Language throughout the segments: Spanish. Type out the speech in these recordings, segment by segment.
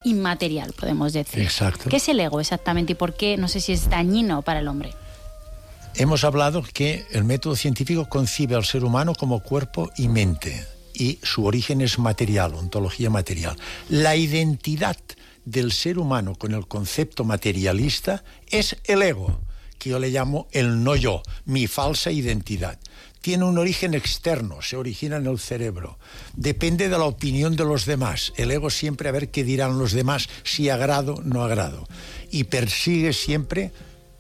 inmaterial, podemos decir. Exacto. ¿Qué es el ego exactamente y por qué, no sé si es dañino para el hombre? Hemos hablado que el método científico concibe al ser humano como cuerpo y mente, y su origen es material, ontología material. La identidad del ser humano con el concepto materialista es el ego, que yo le llamo el no yo, mi falsa identidad. Tiene un origen externo, se origina en el cerebro. Depende de la opinión de los demás. El ego siempre a ver qué dirán los demás, si agrado o no agrado. Y persigue siempre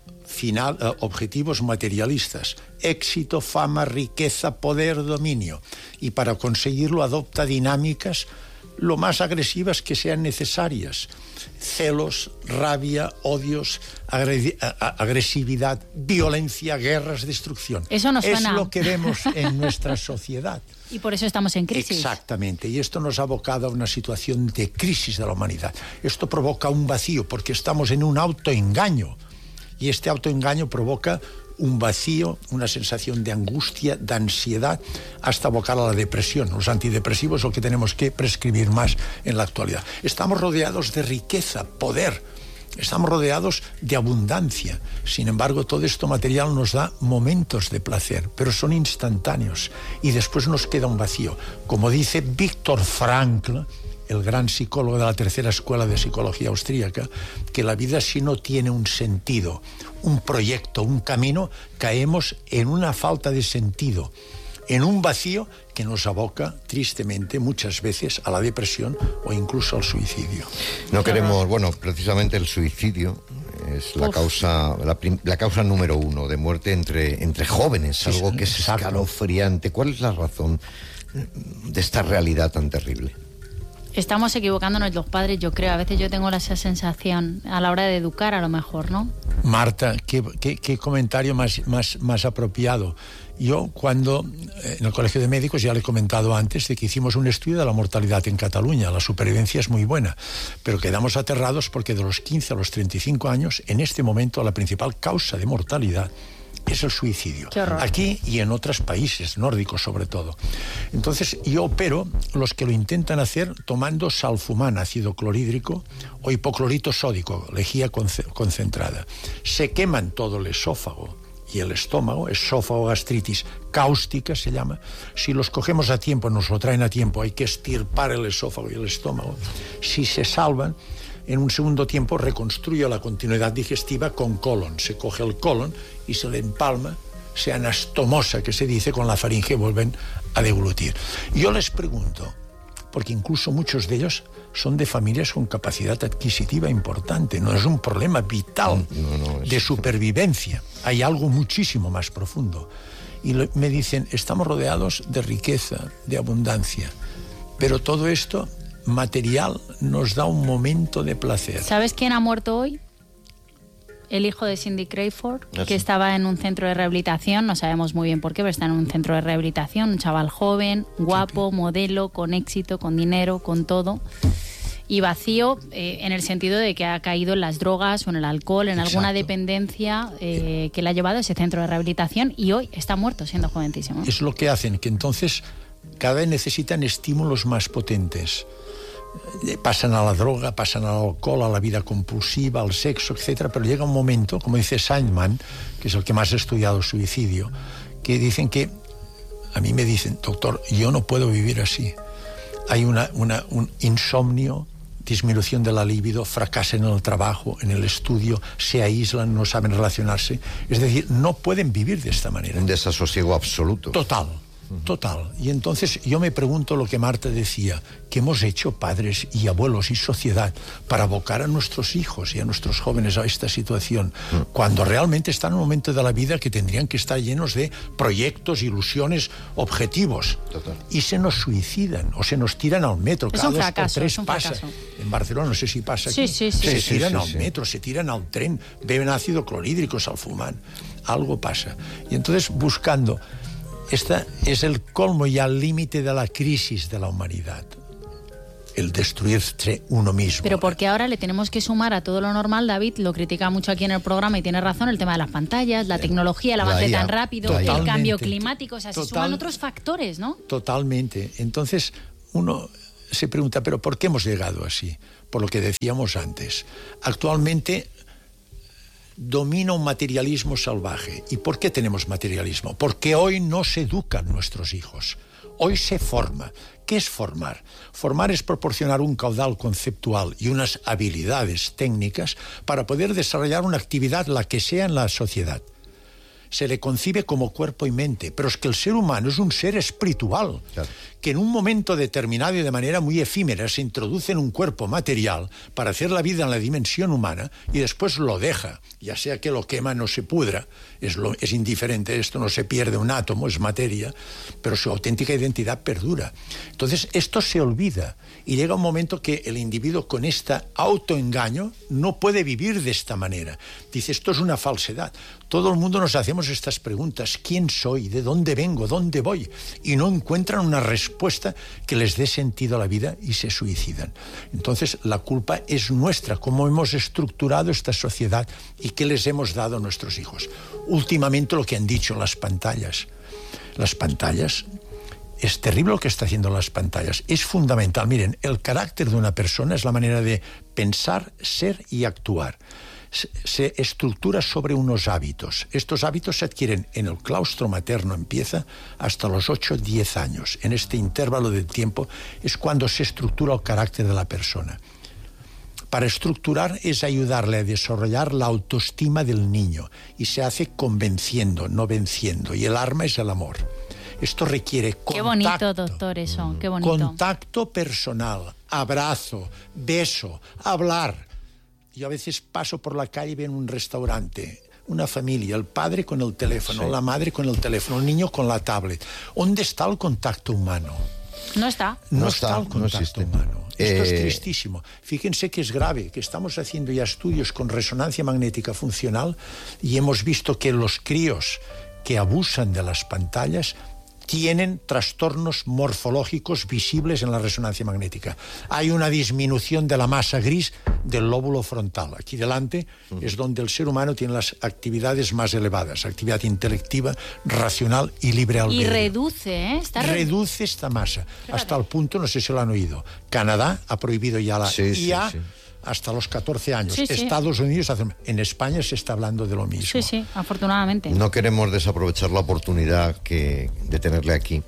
objetivos materialistas: éxito, fama, riqueza, poder, dominio. Y para conseguirlo adopta dinámicas lo más agresivas que sean necesarias: celos, rabia, odios, agresividad, violencia, guerras, destrucción. Eso nos suena. Es lo que vemos en nuestra sociedad. Y por eso estamos en crisis. Exactamente, y esto nos ha abocado a una situación de crisis de la humanidad. Esto provoca un vacío, porque estamos en un autoengaño, y este autoengaño provoca un vacío, una sensación de angustia, de ansiedad, hasta abocar a la depresión. Los antidepresivos es lo que tenemos que prescribir más en la actualidad. Estamos rodeados de riqueza, poder, estamos rodeados de abundancia. Sin embargo, todo esto material nos da momentos de placer, pero son instantáneos, y después nos queda un vacío. Como dice Viktor Frankl, el gran psicólogo de la tercera escuela de psicología austríaca, que la vida, si no tiene un sentido, un proyecto, un camino, caemos en una falta de sentido, en un vacío que nos aboca tristemente muchas veces a la depresión o incluso al suicidio. No queremos, bueno, precisamente el suicidio es la causa, la causa número 1 de muerte entre jóvenes, sí, algo que es escalofriante. ¿Cuál es la razón de esta realidad tan terrible? Estamos equivocándonos los padres, yo creo. A veces yo tengo esa sensación a la hora de educar, a lo mejor, ¿no? Marta, qué comentario más apropiado. Yo cuando en el Colegio de Médicos, ya le he comentado antes, de que hicimos un estudio de la mortalidad en Cataluña. La supervivencia es muy buena, pero quedamos aterrados porque de los 15 a los 35 años, en este momento, la principal causa de mortalidad es el suicidio. Qué horror. Aquí y en otros países, nórdicos sobre todo. Entonces, yo opero los que lo intentan hacer tomando salfumán, ácido clorhídrico, o hipoclorito sódico, lejía concentrada. Se queman todo el esófago y el estómago, esófago-gastritis cáustica se llama. Si los cogemos a tiempo, nos lo traen a tiempo, hay que estirpar el esófago y el estómago. Si se salvan, en un segundo tiempo reconstruye la continuidad digestiva con colon. Se coge el colon y se le empalma, se anastomosa, que se dice, con la faringe, vuelven a deglutir. Yo les pregunto, porque incluso muchos de ellos son de familias con capacidad adquisitiva importante, no es un problema vital de supervivencia, hay algo muchísimo más profundo. Y me dicen, estamos rodeados de riqueza, de abundancia, pero todo esto material nos da un momento de placer. ¿Sabes quién ha muerto hoy? El hijo de Cindy Crawford, que estaba en un centro de rehabilitación, no sabemos muy bien por qué, pero está en un centro de rehabilitación, un chaval joven, guapo, modelo, con éxito, con dinero, con todo, y vacío en el sentido de que ha caído en las drogas o en el alcohol, en alguna dependencia que le ha llevado a ese centro de rehabilitación, y hoy está muerto siendo jovencísimo. Es lo que hacen, que entonces cada vez necesitan estímulos más potentes. Pasan a la droga, pasan al alcohol, a la vida compulsiva, al sexo, etcétera, pero llega un momento, como dice Seidman, que es el que más ha estudiado el suicidio, que dicen que, a mí me dicen, doctor, yo no puedo vivir así. Hay un insomnio, disminución de la libido, fracasan en el trabajo, en el estudio, se aíslan, no saben relacionarse. Es decir, no pueden vivir de esta manera. Un desasosiego absoluto. Total. Y entonces yo me pregunto lo que Marta decía, ¿qué hemos hecho padres y abuelos y sociedad para abocar a nuestros hijos y a nuestros jóvenes a esta situación, cuando realmente están en un momento de la vida que tendrían que estar llenos de proyectos, ilusiones, objetivos? Total. Y se nos suicidan o se nos tiran al metro. Es cada un 2 fracaso, por 3 es un pasa. fracaso. En Barcelona, no sé si pasa aquí. Sí. Se tiran al metro, se tiran al tren, beben ácido clorhídrico, salfumán. Algo pasa. Y entonces buscando... Esta es el colmo y al límite de la crisis de la humanidad, el destruirse uno mismo. Pero porque ahora le tenemos que sumar a todo lo normal, David, lo critica mucho aquí en el programa y tiene razón, el tema de las pantallas, la tecnología, el avance tan rápido, el cambio climático, o sea, se suman otros factores, ¿no? Totalmente. Entonces uno se pregunta, ¿pero por qué hemos llegado así? por lo que decíamos antes. Actualmente domina un materialismo salvaje. ¿Y por qué tenemos materialismo? Porque hoy no se educan nuestros hijos. Hoy se forma. ¿Qué es formar? Formar es proporcionar un caudal conceptual y unas habilidades técnicas para poder desarrollar una actividad, la que sea, en la sociedad. Se le concibe como cuerpo y mente, pero es que el ser humano es un ser espiritual, claro, que en un momento determinado y de manera muy efímera se introduce en un cuerpo material para hacer la vida en la dimensión humana y después lo deja, ya sea que lo quema, no se pudra, es indiferente, esto no se pierde un átomo, es materia, pero su auténtica identidad perdura. Entonces esto se olvida y llega un momento que el individuo con este autoengaño no puede vivir de esta manera. Dice, esto es una falsedad. Todo el mundo nos hacemos estas preguntas: ¿quién soy? ¿De dónde vengo? ¿Dónde voy? Y no encuentran una respuesta que les dé sentido a la vida y se suicidan. Entonces, la culpa es nuestra, cómo hemos estructurado esta sociedad y qué les hemos dado a nuestros hijos. Últimamente, lo que han dicho las pantallas. Las pantallas, es terrible lo que está haciendo las pantallas. Es fundamental. Miren, el carácter de una persona es la manera de pensar, ser y actuar. Se estructura sobre unos hábitos. Estos hábitos se adquieren en el claustro materno, empieza hasta los 8 o 10 años. En este intervalo de tiempo es cuando se estructura el carácter de la persona. Para estructurar es ayudarle a desarrollar la autoestima del niño y se hace convenciendo, no venciendo. Y el arma es el amor. Esto requiere contacto. Qué bonito, doctor, eso. Qué bonito. Contacto personal, abrazo, beso, hablar. Yo a veces paso por la calle y veo en un restaurante una familia, el padre con el teléfono, sí, la madre con el teléfono, el niño con la tablet. ¿Dónde está el contacto humano? No está. No está el contacto humano. Esto es tristísimo. Fíjense que es grave, que estamos haciendo ya estudios con resonancia magnética funcional y hemos visto que los críos que abusan de las pantallas tienen trastornos morfológicos visibles en la resonancia magnética. Hay una disminución de la masa gris del lóbulo frontal. Aquí delante es donde el ser humano tiene las actividades más elevadas, actividad intelectiva, racional y libre albedrío. Y reduce, reduce esta masa, hasta el punto, no sé si lo han oído, Canadá ha prohibido ya la IA hasta los 14 años. Sí, sí. Estados Unidos, en España se está hablando de lo mismo. Sí, sí, afortunadamente. No queremos desaprovechar la oportunidad de tenerle aquí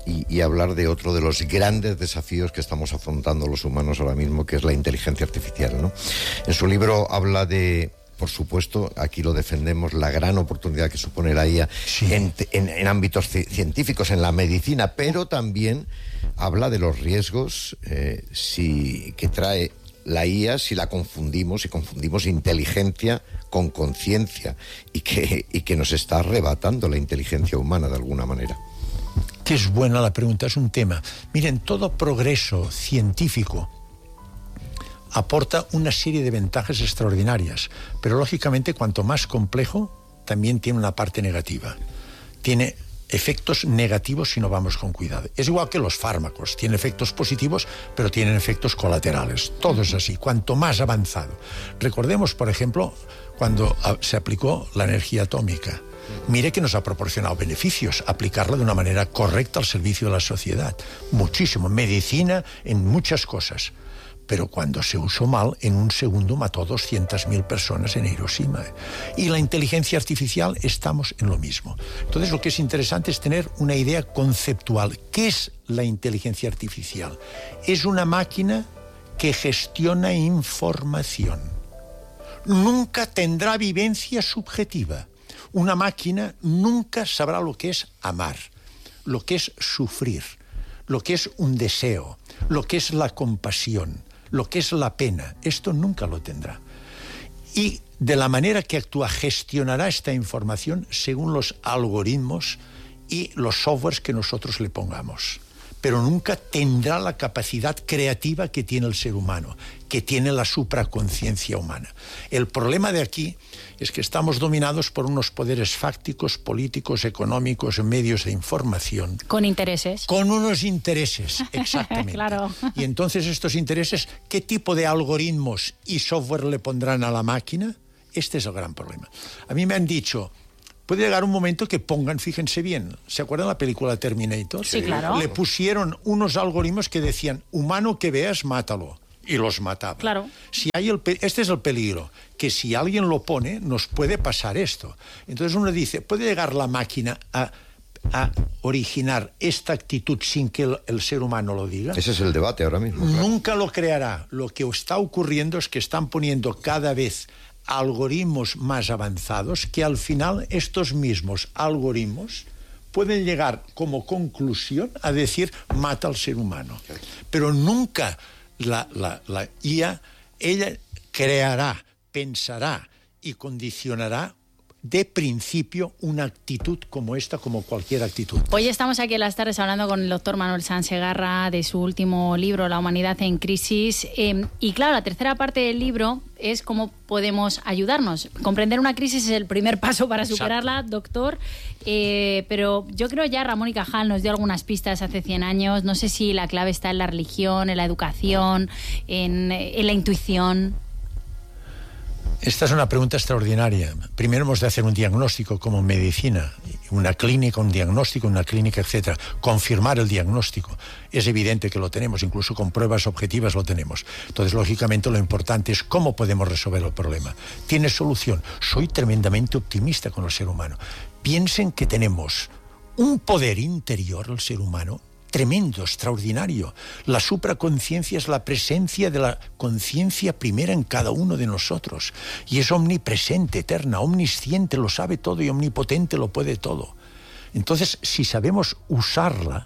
y hablar de otro de los grandes desafíos que estamos afrontando los humanos ahora mismo, que es la inteligencia artificial, ¿no? En su libro habla de, por supuesto, aquí lo defendemos, la gran oportunidad que supone la IA en ámbitos científicos, en la medicina, pero también habla de los riesgos que trae la IA si la confundimos, inteligencia con conciencia y que nos está arrebatando la inteligencia humana de alguna manera. Que es buena la pregunta, es un tema. Miren, todo progreso científico aporta una serie de ventajas extraordinarias, pero lógicamente cuanto más complejo, también tiene una parte negativa. Tiene efectos negativos si no vamos con cuidado. Es igual que los fármacos, tienen efectos positivos, pero tienen efectos colaterales. Todo es así, cuanto más avanzado. Recordemos, por ejemplo, cuando se aplicó la energía atómica. Mire que nos ha proporcionado beneficios, aplicarla de una manera correcta al servicio de la sociedad. Muchísimo, medicina, en muchas cosas. Pero cuando se usó mal, en un segundo mató 200.000 personas en Hiroshima. Y la inteligencia artificial estamos en lo mismo. Entonces, lo que es interesante es tener una idea conceptual. ¿Qué es la inteligencia artificial? Es una máquina que gestiona información. Nunca tendrá vivencia subjetiva. Una máquina nunca sabrá lo que es amar, lo que es sufrir, lo que es un deseo, lo que es la compasión, lo que es la pena. Esto nunca lo tendrá. Y de la manera que actúa, gestionará esta información según los algoritmos y los softwares que nosotros le pongamos. Pero nunca tendrá la capacidad creativa que tiene el ser humano, que tiene la supraconciencia humana. El problema de aquí es que estamos dominados por unos poderes fácticos, políticos, económicos, medios de información. Con intereses. Con unos intereses, exactamente. Claro. Y entonces estos intereses, ¿qué tipo de algoritmos y software le pondrán a la máquina? Este es el gran problema. A mí me han dicho, puede llegar un momento que pongan, fíjense bien, ¿se acuerdan la película Terminator? Sí, claro. Le pusieron unos algoritmos que decían, humano que veas, mátalo. y los mataba. Claro. Este es el peligro, que si alguien lo pone, nos puede pasar esto. Entonces uno dice, ¿puede llegar la máquina a originar esta actitud sin que el ser humano lo diga? Ese es el debate ahora mismo. Claro. Nunca lo creará. Lo que está ocurriendo es que están poniendo cada vez algoritmos más avanzados, que al final estos mismos algoritmos pueden llegar como conclusión a decir mata al ser humano. Pero nunca la IA, ella creará, pensará y condicionará de principio una actitud como esta, como cualquier actitud. Hoy estamos aquí en las tardes hablando con el doctor Manuel Sanz Segarra de su último libro, La humanidad en crisis. Y claro, la tercera parte del libro es cómo podemos ayudarnos. Comprender una crisis es el primer paso para superarla, exacto, doctor. Pero yo creo ya Ramón y Cajal nos dio algunas pistas hace 100 años. No sé si la clave está en la religión, en la educación, en la intuición. Esta es una pregunta extraordinaria. Primero hemos de hacer un diagnóstico como medicina, una clínica, un diagnóstico, una clínica, etcétera. Confirmar el diagnóstico. Es evidente que lo tenemos, incluso con pruebas objetivas lo tenemos. Entonces, lógicamente, lo importante es cómo podemos resolver el problema. ¿Tiene solución? Soy tremendamente optimista con el ser humano. Piensen que tenemos un poder interior, el ser humano, tremendo, extraordinario. La supraconciencia es la presencia de la conciencia primera en cada uno de nosotros. Y es omnipresente, eterna, omnisciente, lo sabe todo y omnipotente, lo puede todo. Entonces, si sabemos usarla,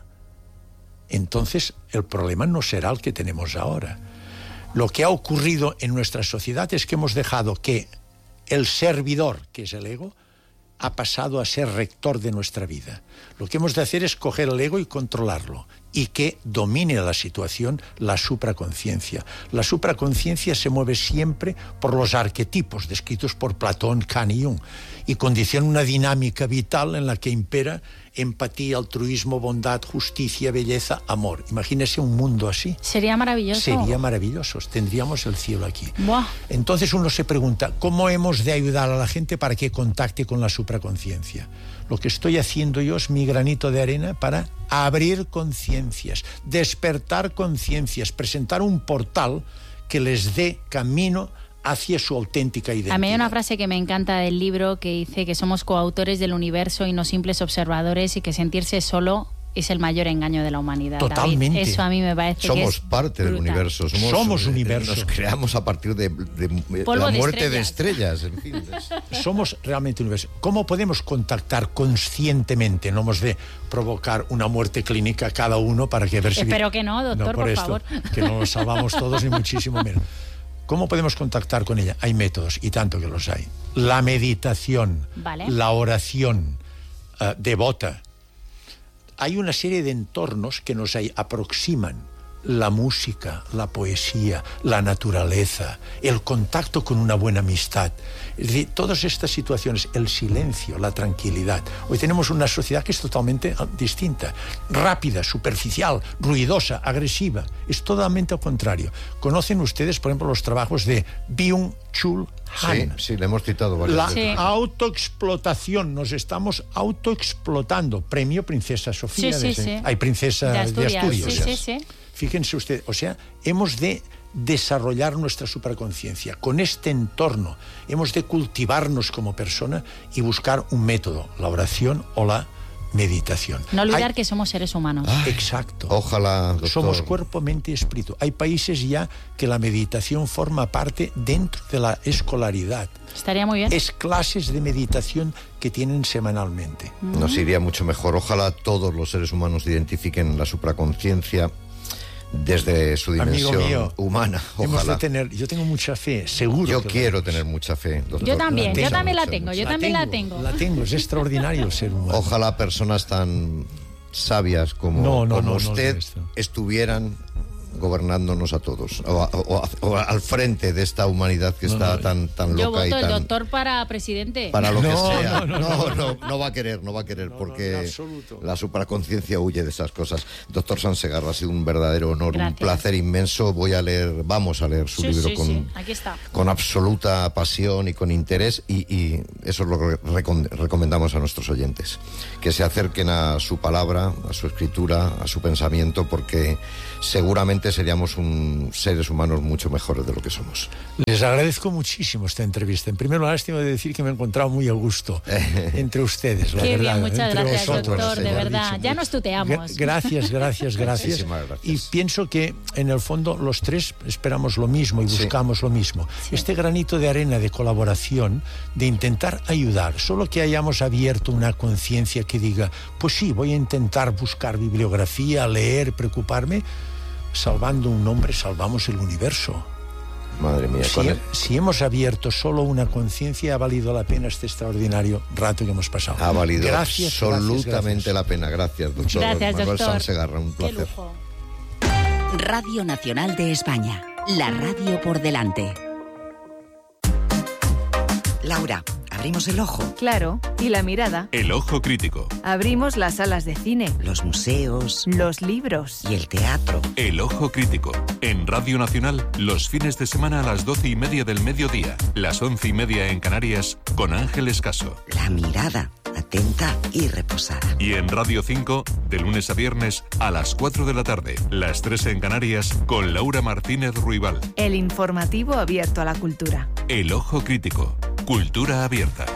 entonces el problema no será el que tenemos ahora. Lo que ha ocurrido en nuestra sociedad es que hemos dejado que el servidor, que es el ego, ha pasado a ser rector de nuestra vida. Lo que hemos de hacer es coger el ego y controlarlo, y que domine la situación la supraconciencia. La supraconciencia se mueve siempre por los arquetipos descritos por Platón, Kant y Jung, y condiciona una dinámica vital en la que impera empatía, altruismo, bondad, justicia, belleza, amor. Imagínese un mundo así. Sería maravilloso. Sería maravilloso. Tendríamos el cielo aquí. Buah. Entonces uno se pregunta, ¿cómo hemos de ayudar a la gente para que contacte con la supraconciencia? Lo que estoy haciendo yo es mi granito de arena para abrir conciencias, despertar conciencias, presentar un portal que les dé camino hacia su auténtica identidad. A mí hay una frase que me encanta del libro que dice que somos coautores del universo y no simples observadores, y que sentirse solo es el mayor engaño de la humanidad. Totalmente. David, eso a mí me parece somos que es parte brutal. Del universo. Somos universo. Nos creamos a partir de la muerte de estrellas. En fin, somos realmente universo. ¿Cómo podemos contactar conscientemente? No hemos de provocar una muerte clínica cada uno para que ver si... Espero que no, doctor, por esto, favor. Que no nos salvamos todos, ni muchísimo menos. ¿Cómo podemos contactar con ella? Hay métodos, y tanto que los hay. La meditación, vale, la oración devota. Hay una serie de entornos que nos aproximan. La música, la poesía, la naturaleza, el contacto con una buena amistad. Es decir, todas estas situaciones, el silencio, la tranquilidad. Hoy tenemos una sociedad que es totalmente distinta. Rápida, superficial, ruidosa, agresiva. Es totalmente al contrario. ¿Conocen ustedes, por ejemplo, los trabajos de Byung-Chul Han? Sí, le hemos citado varias veces. La autoexplotación, nos estamos autoexplotando. Premio Princesa Sofía. Sí. Hay Princesa de Asturias. Sí. Fíjense ustedes, o sea, hemos de desarrollar nuestra supraconciencia. Con este entorno hemos de cultivarnos como persona y buscar un método, la oración o la meditación. No olvidar que somos seres humanos. Exacto. Ojalá, doctor. Somos cuerpo, mente y espíritu. Hay países ya que la meditación forma parte dentro de la escolaridad. Estaría muy bien. Es clases de meditación que tienen semanalmente. Nos iría mucho mejor. Ojalá todos los seres humanos identifiquen la supraconciencia desde su dimensión humana. Ojalá. Yo tengo mucha fe, seguro. Yo quiero tener mucha fe, doctor. Yo también la tengo. La tengo, es extraordinario el ser humano. Ojalá personas tan sabias como usted estuvieran gobernándonos a todos, o al frente de esta humanidad que está tan yo loca. Yo voto el doctor para presidente. Para lo que sea. No va a querer, porque la supraconciencia huye de esas cosas. Doctor Sanz Segarra, ha sido un verdadero honor. Gracias. Un placer inmenso. Vamos a leer su libro Aquí está. Con absoluta pasión y con interés, y eso es lo que recomendamos a nuestros oyentes, que se acerquen a su palabra, a su escritura, a su pensamiento, porque seguramente seguramente seríamos seres humanos mucho mejores de lo que somos. Les agradezco muchísimo esta entrevista. En primer lugar, lástima de decir que me he encontrado muy a gusto entre ustedes, la Qué verdad. bien, muchas entre gracias, vosotros, doctor, de verdad. dicho. Ya nos tuteamos. Gracias. Y pienso que, en el fondo, los tres esperamos lo mismo y buscamos lo mismo. Sí. Este granito de arena de colaboración, de intentar ayudar, solo que hayamos abierto una conciencia que diga, pues sí, voy a intentar buscar bibliografía, leer, preocuparme, salvando un hombre, salvamos el universo. Madre mía. Si hemos abierto solo una conciencia, ha valido la pena este extraordinario rato que hemos pasado. Ha valido absolutamente la pena. Gracias, doctor. Gracias, Manuel doctor. Sansegarra, un placer. Qué lujo. Radio Nacional de España. La radio por delante. Laura, abrimos el ojo. Claro, y la mirada. El ojo crítico. Abrimos las salas de cine, Los museos los libros. y el teatro. El ojo crítico. En Radio Nacional, los fines de semana a las 12:30 del mediodía, las 11:30 en Canarias, con Ángeles Caso. La mirada, atenta y reposada. Y en Radio 5, de lunes a viernes, a las 4 de la tarde, las 3 en Canarias, con Laura Martínez Ruibal. El informativo abierto a la cultura. El ojo crítico. Cultura abierta.